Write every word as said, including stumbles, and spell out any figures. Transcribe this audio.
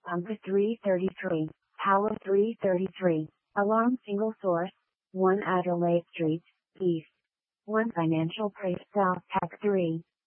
Pump three thirty-three. Power three thirty-three. Alarm single source. one Adelaide Street, East. one Financial Place South Pack three.